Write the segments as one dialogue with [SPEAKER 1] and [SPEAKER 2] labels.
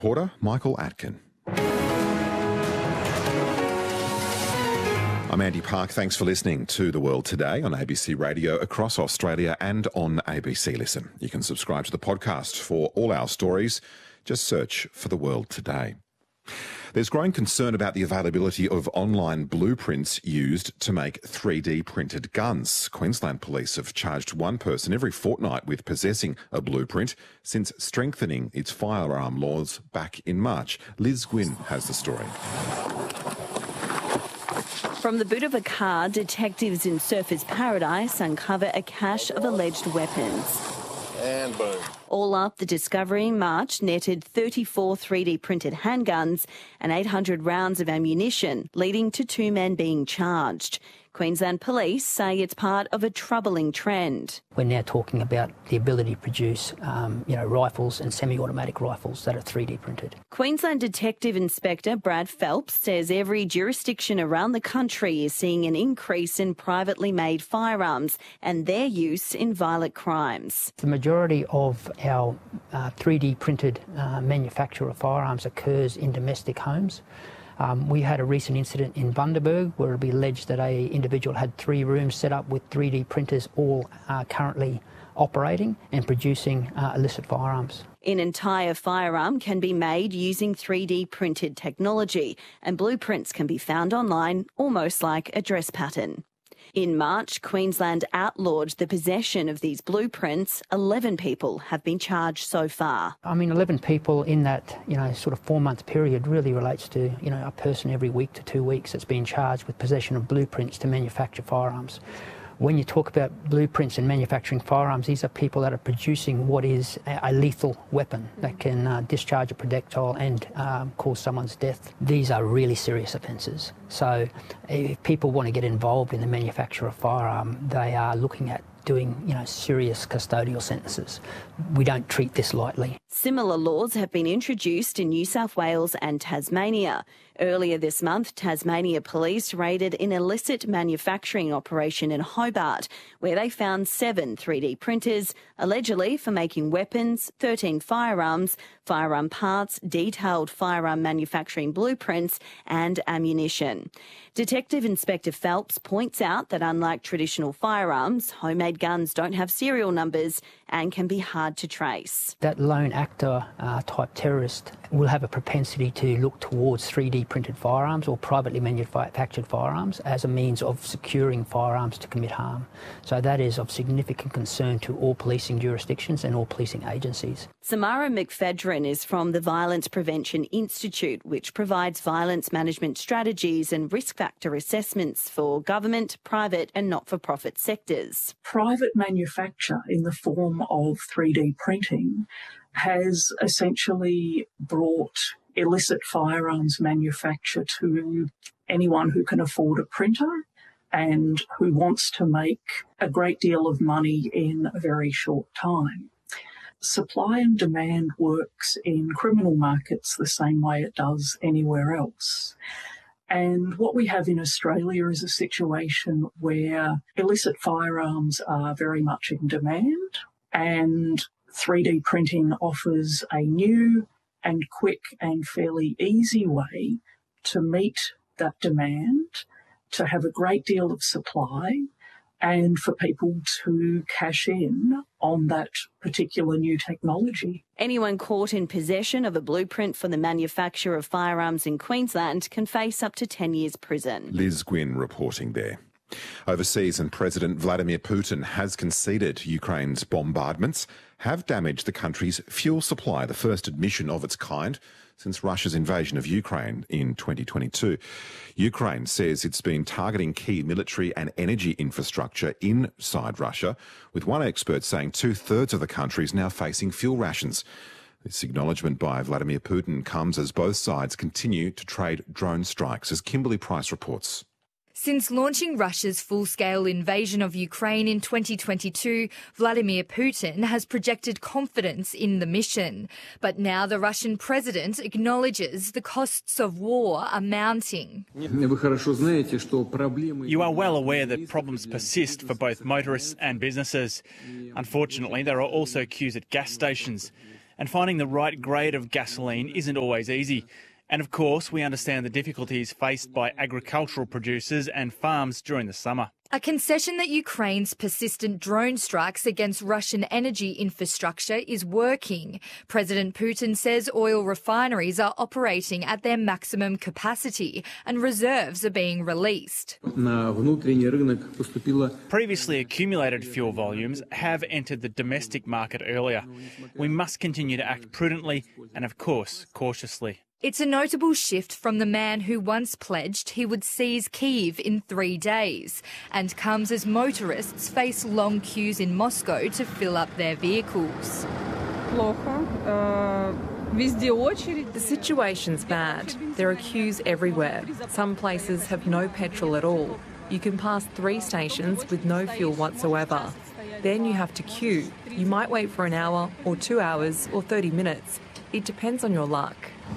[SPEAKER 1] Reporter Michael Atkin. I'm Andy Park. Thanks for listening to The World Today on ABC Radio across Australia and on ABC Listen. You can subscribe to the podcast for all our stories. Just search for The World Today. There's growing concern about the availability of online blueprints used to make 3D printed guns. Queensland Police have charged one person every fortnight with possessing a blueprint since strengthening its firearm laws back in March. Liz Gwynn has the story.
[SPEAKER 2] From the boot of a car, detectives in Surfers Paradise uncover a cache of alleged weapons.
[SPEAKER 3] And boom.
[SPEAKER 2] All up, the discovery in March netted 34 3D printed handguns and 800 rounds of ammunition, leading to 2 men being charged. Queensland Police say it's part of a troubling trend.
[SPEAKER 4] We're now talking about the ability to produce, rifles and semi-automatic rifles that are 3D printed.
[SPEAKER 2] Queensland Detective Inspector Brad Phelps says every jurisdiction around the country is seeing an increase in privately made firearms and their use in violent crimes.
[SPEAKER 4] The majority of our 3D printed manufacture of firearms occurs in domestic homes. We had a recent incident in Bundaberg where it alleged that an individual had 3 rooms set up with 3D printers all currently operating and producing illicit firearms.
[SPEAKER 2] An entire firearm can be made using 3D printed technology, and blueprints can be found online, almost like a dress pattern. In March, Queensland outlawed the possession of these blueprints. 11 people have been charged so far.
[SPEAKER 4] 11 people in that, sort of 4-month period really relates to, a person every week to 2 weeks that's been charged with possession of blueprints to manufacture firearms. When you talk about blueprints and manufacturing firearms, these are people that are producing what is a lethal weapon that can discharge a projectile and cause someone's death. These are really serious offences. So if people want to get involved in the manufacture of firearm, they are looking at doing, serious custodial sentences. We don't treat this lightly.
[SPEAKER 2] Similar laws have been introduced in New South Wales and Tasmania. Earlier this month, Tasmania Police raided an illicit manufacturing operation in Hobart, where they found 7 3D printers, allegedly for making weapons, 13 firearms, firearm parts, detailed firearm manufacturing blueprints and ammunition. Detective Inspector Phelps points out that unlike traditional firearms, homemade guns don't have serial numbers and can be hard to trace.
[SPEAKER 4] That lone actor type terrorist will have a propensity to look towards 3D printed firearms or privately manufactured firearms as a means of securing firearms to commit harm. So that is of significant concern to all policing jurisdictions and all policing agencies.
[SPEAKER 2] Samara McFedrin is from the Violence Prevention Institute, which provides violence management strategies and risk factor assessments for government, private and not-for-profit sectors.
[SPEAKER 5] Private manufacture in the form of 3D printing has essentially brought illicit firearms manufacture to anyone who can afford a printer and who wants to make a great deal of money in a very short time. Supply and demand works in criminal markets the same way it does anywhere else. And what we have in Australia is a situation where illicit firearms are very much in demand, and 3D printing offers a new and quick and fairly easy way to meet that demand, to have a great deal of supply, and for people to cash in on that particular new technology.
[SPEAKER 2] Anyone caught in possession of a blueprint for the manufacture of firearms in Queensland can face up to 10 years prison.
[SPEAKER 1] Liz Gwynn reporting there. Overseas, and President Vladimir Putin has conceded Ukraine's bombardments have damaged the country's fuel supply, the first admission of its kind since Russia's invasion of Ukraine in 2022. Ukraine says it's been targeting key military and energy infrastructure inside Russia, with one expert saying 2/3 of the country is now facing fuel rations. This acknowledgement by Vladimir Putin comes as both sides continue to trade drone strikes, as Kimberly Price reports.
[SPEAKER 6] Since launching Russia's full-scale invasion of Ukraine in 2022, Vladimir Putin has projected confidence in the mission. But now the Russian president acknowledges the costs of war are mounting.
[SPEAKER 7] You are well aware that problems persist for both motorists and businesses. Unfortunately, there are also queues at gas stations. and finding the right grade of gasoline isn't always easy. And of course, we understand the difficulties faced by agricultural producers and farms during the summer.
[SPEAKER 6] A concession that Ukraine's persistent drone strikes against Russian energy infrastructure is working. President Putin says oil refineries are operating at their maximum capacity and reserves are being released.
[SPEAKER 7] Previously accumulated fuel volumes have entered the domestic market earlier. We must continue to act prudently and, of course, cautiously.
[SPEAKER 6] It's a notable shift from the man who once pledged he would seize Kyiv in 3 days, and comes as motorists face long queues in Moscow to fill up their vehicles.
[SPEAKER 3] The situation's bad. There are queues everywhere. Some places have no petrol at all. You can pass 3 stations with no fuel whatsoever. Then you have to queue. You might wait for an hour or 2 hours or 30 minutes. It depends on your luck.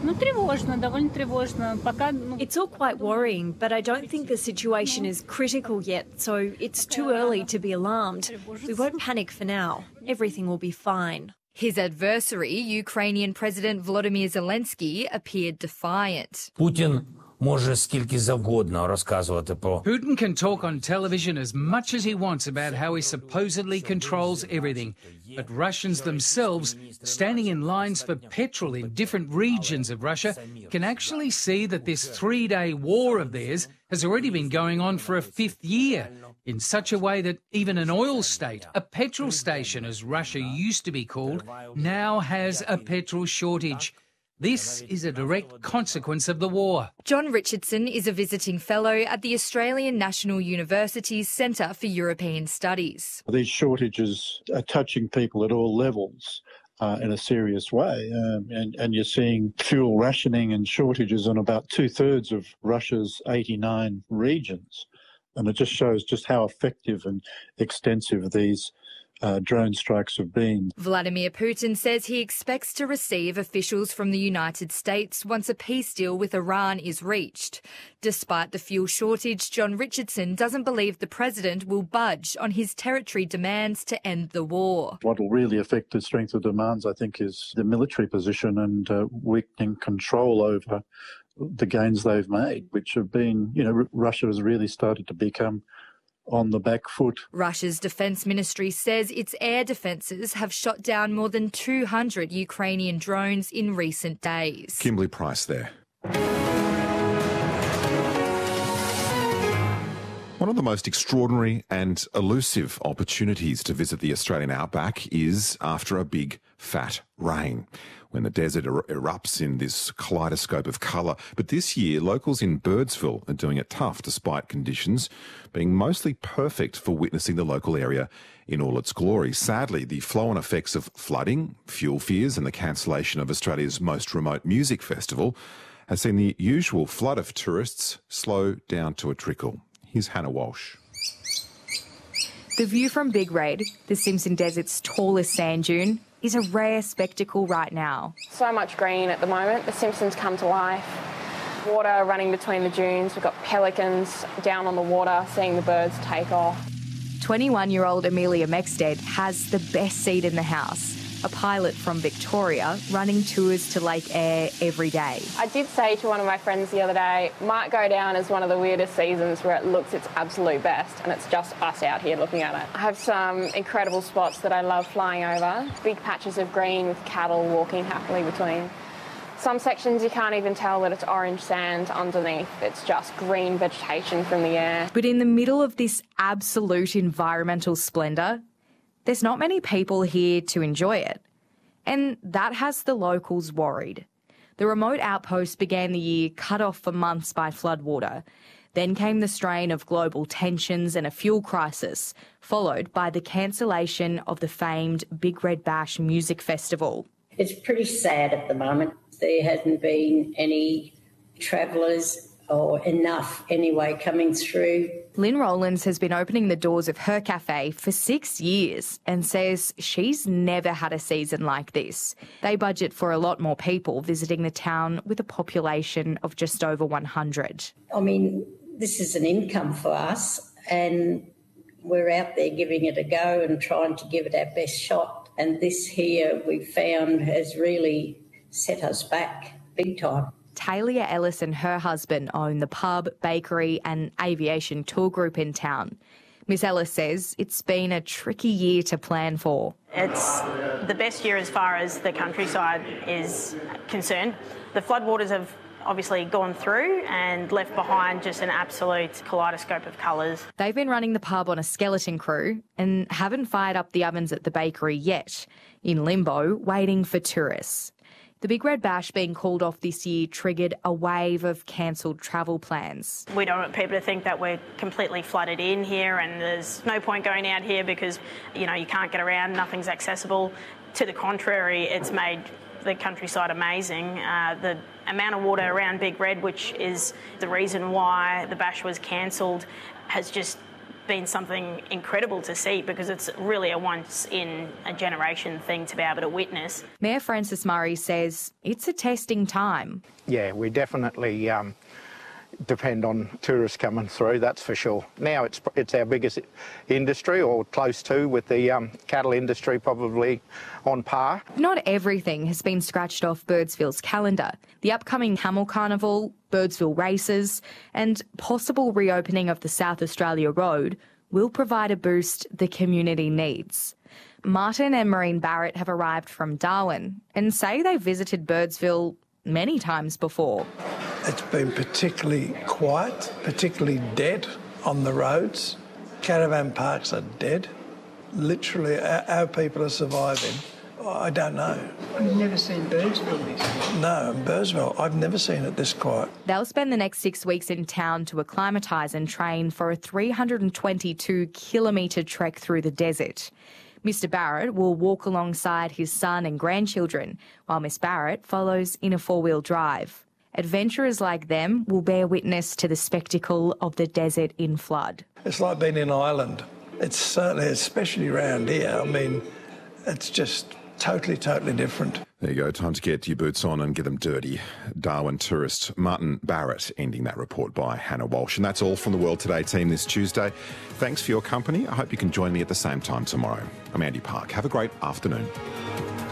[SPEAKER 8] It's all quite worrying, but I don't think the situation is critical yet, so it's too early to be alarmed. We won't panic for now. Everything will be fine.
[SPEAKER 6] His adversary, Ukrainian President Volodymyr Zelensky, appeared defiant.
[SPEAKER 9] Putin
[SPEAKER 10] can talk on television as much as he wants about how he supposedly controls everything. But Russians themselves, standing in lines for petrol in different regions of Russia, can actually see that this 3-day war of theirs has already been going on for a 5th year, in such a way that even an oil state, a petrol station as Russia used to be called, now has a petrol shortage. This is a direct consequence of the war.
[SPEAKER 6] John Richardson is a visiting fellow at the Australian National University's Centre for European Studies.
[SPEAKER 11] These shortages are touching people at all levels in a serious way, and you're seeing fuel rationing and shortages in about 2/3 of Russia's 89 regions. And it just shows just how effective and extensive these drone strikes have been.
[SPEAKER 6] Vladimir Putin says he expects to receive officials from the United States once a peace deal with Iran is reached. Despite the fuel shortage, John Richardson doesn't believe the president will budge on his territory demands to end the war.
[SPEAKER 11] What will really affect the strength of demands, I think, is the military position and weakening control over the gains they've made, which have been, Russia has really started to become on the back foot.
[SPEAKER 6] Russia's defence ministry says its air defences have shot down more than 200 Ukrainian drones in recent days.
[SPEAKER 1] Kimberly Price there. One of the most extraordinary and elusive opportunities to visit the Australian outback is after a big, fat rain, when the desert erupts in this kaleidoscope of colour. But this year, locals in Birdsville are doing it tough, despite conditions being mostly perfect for witnessing the local area in all its glory. Sadly, the flow-on effects of flooding, fuel fears and the cancellation of Australia's most remote music festival has seen the usual flood of tourists slow down to a trickle. Here's Hannah Walsh.
[SPEAKER 12] The view from Big Red, the Simpson Desert's tallest sand dune, is a rare spectacle right now.
[SPEAKER 13] So much green at the moment. The Simpsons come to life. Water running between the dunes. We've got pelicans down on the water, seeing the birds take off.
[SPEAKER 12] 21-year-old Amelia Mexted has the best seat in the house. A pilot from Victoria running tours to Lake Eyre every day.
[SPEAKER 13] I did say to one of my friends the other day, might go down as one of the weirdest seasons where it looks its absolute best and it's just us out here looking at it. I have some incredible spots that I love flying over. Big patches of green with cattle walking happily between. Some sections you can't even tell that it's orange sand underneath. It's just green vegetation from the air.
[SPEAKER 12] But in the middle of this absolute environmental splendour, there's not many people here to enjoy it. And that has the locals worried. The remote outpost began the year cut off for months by floodwater. Then came the strain of global tensions and a fuel crisis, followed by the cancellation of the famed Big Red Bash music festival.
[SPEAKER 14] It's pretty sad at the moment. There hasn't been any travellers or enough anyway coming through.
[SPEAKER 12] Lynn Rowlands has been opening the doors of her cafe for 6 years and says she's never had a season like this. They budget for a lot more people visiting the town with a population of just over 100.
[SPEAKER 14] I mean, this is an income for us and we're out there giving it a go and trying to give it our best shot. And this here we found has really set us back big time.
[SPEAKER 12] Talia Ellis and her husband own the pub, bakery and aviation tour group in town. Miss Ellis says it's been a tricky year to plan for.
[SPEAKER 9] It's the best year as far as the countryside is concerned. The floodwaters have obviously gone through and left behind just an absolute kaleidoscope of colours.
[SPEAKER 12] They've been running the pub on a skeleton crew and haven't fired up the ovens at the bakery yet, in limbo, waiting for tourists. The Big Red Bash being called off this year triggered a wave of cancelled travel plans.
[SPEAKER 9] We don't want people to think that we're completely flooded in here and there's no point going out here because, you can't get around, nothing's accessible. To the contrary, it's made the countryside amazing. The amount of water around Big Red, which is the reason why the bash was cancelled, has just been something incredible to see because it's really a once-in-a-generation thing to be able to witness.
[SPEAKER 12] Mayor Francis Murray says it's a testing time.
[SPEAKER 15] Yeah, we definitely depend on tourists coming through, that's for sure. Now it's our biggest industry, or close to, with the cattle industry probably on par.
[SPEAKER 12] Not everything has been scratched off Birdsville's calendar. The upcoming Camel Carnival, Birdsville races and possible reopening of the South Australia Road will provide a boost the community needs. Martin and Maureen Barrett have arrived from Darwin and say they visited Birdsville many times before.
[SPEAKER 16] It's been particularly quiet, particularly dead on the roads. Caravan parks are dead. Literally, our people are surviving. I don't know.
[SPEAKER 17] I've never seen Birdsville this.
[SPEAKER 16] No, Birdsville, I've never seen it this quiet.
[SPEAKER 12] They'll spend the next 6 weeks in town to acclimatise and train for a 322-kilometre trek through the desert. Mr Barrett will walk alongside his son and grandchildren, while Miss Barrett follows in a four-wheel drive. Adventurers like them will bear witness to the spectacle of the desert in flood.
[SPEAKER 16] It's like being in Ireland. It's certainly, especially around here, it's just totally different.
[SPEAKER 1] There you go. Time to get your boots on and get them dirty. Darwin tourist Martin Barrett ending that report by Hannah Walsh. And that's all from the World Today team this Tuesday. Thanks for your company. I hope you can join me at the same time tomorrow. I'm Andy Park. Have a great afternoon.